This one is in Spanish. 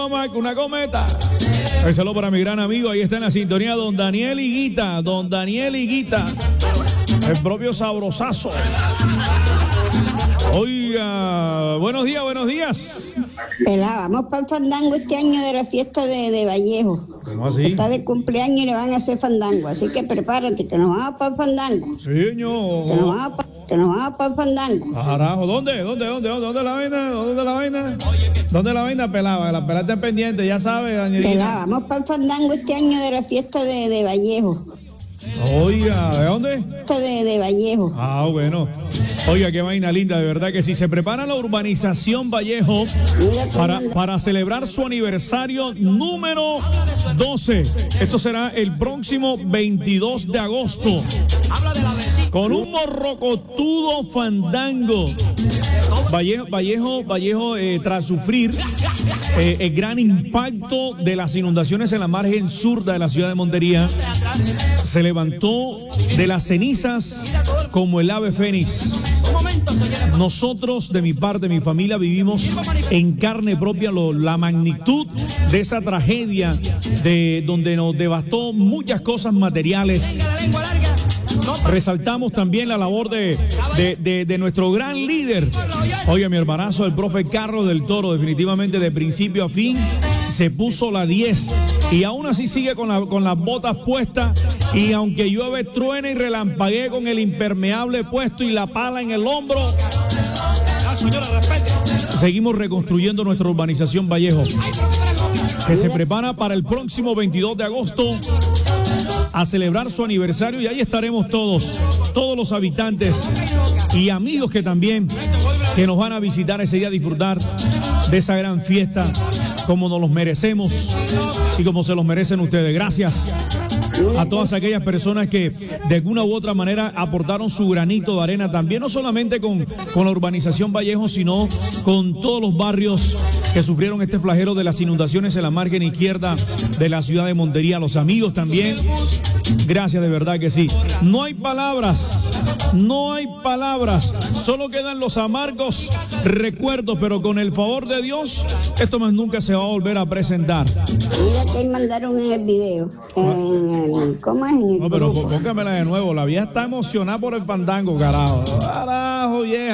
Una cometa. Un saludo para mi gran amigo, ahí está en la sintonía don Daniel Higuita, el propio sabrosazo. Oiga, buenos días. Pelá, vamos para el fandango este año de la fiesta de Vallejo. ¿Cómo así? Está de cumpleaños y le van a hacer fandango, así que prepárate, que nos vamos para el fandango. Sí, señor. Que nos vamos para el fandango. Carajo, ¿dónde la vaina? ¿Dónde la vaina, pelada? La pelada está pendiente, ya sabe, Danielita. Pelá, vamos para el fandango este año de la fiesta de Vallejo. Oiga, ¿de dónde? De Vallejo. Ah, bueno. Oiga, qué vaina linda, de verdad que sí. Se prepara la urbanización Vallejo para celebrar su aniversario número 12. Esto será el próximo 22 de agosto. Con un morrocotudo fandango. Vallejo, tras sufrir el gran impacto de las inundaciones en la margen sur de la ciudad de Montería, se levantó de las cenizas como el ave fénix. Nosotros, de mi parte, mi familia, vivimos en carne propia la magnitud de esa tragedia donde nos devastó muchas cosas materiales. Resaltamos también la labor de nuestro gran líder. Oye, mi hermanazo, el profe Carlos del Toro, definitivamente de principio a fin se puso la 10 y aún así sigue con las botas puestas, y aunque llueve, truene y relampaguee con el impermeable puesto y la pala en el hombro, seguimos reconstruyendo nuestra urbanización Vallejo, que se prepara para el próximo 22 de agosto a celebrar su aniversario, y ahí estaremos todos los habitantes y amigos que nos van a visitar ese día a disfrutar de esa gran fiesta como nos los merecemos y como se los merecen ustedes. Gracias a todas aquellas personas que de alguna u otra manera aportaron su granito de arena también, no solamente con la urbanización Vallejo, sino con todos los barrios que sufrieron este flagelo de las inundaciones en la margen izquierda de la ciudad de Montería. Los amigos también, gracias, de verdad que sí. No hay palabras, solo quedan los amargos recuerdos, pero con el favor de Dios, esto más nunca se va a volver a presentar. Mira que mandaron en el video, ¿cómo es? En el no, pero grupo. póngamela de nuevo, la vieja está emocionada por el fandango, carajo, vieja.